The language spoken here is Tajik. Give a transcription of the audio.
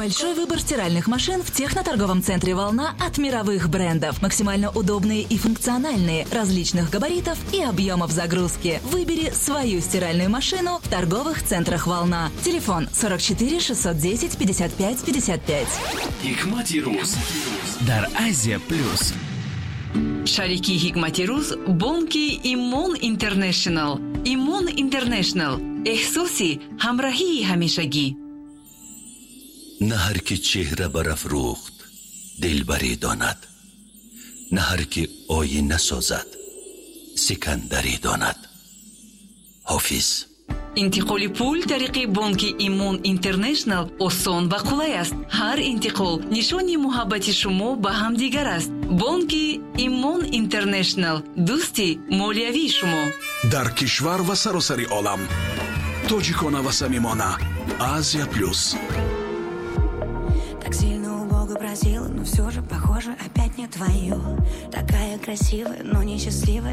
Большой выбор стиральных машин в техноторговом центре «Волна» от мировых брендов. Максимально удобные и функциональные, различных габаритов и объемов загрузки. Выбери свою стиральную машину в торговых центрах «Волна». Телефон 44 610 55 55. Hikmati Ruz در Азия Плюс. Шарики Hikmati Ruz бонки Имон Интернешнл. Имон Интернешнл. احساسی همراهی همیشگی. نه هر که چهره برافروخت دلبری داند، نه هر که آینه سازد سکندری داند. حافظ. انتقال پول طریق بانک ایمون اینترنشنل آسان و قولای است. هر انتقال نشانی محبت شما به هم دیگر است. بانک ایمون اینترنشنل، دوستی مالیوی شما. در کشور و سراسر عالم، тоджикона و самимона. Азия Плюс. Так сильно у Бога просила, но все же, похоже, опять не твое. Такая красивая, но несчастливая.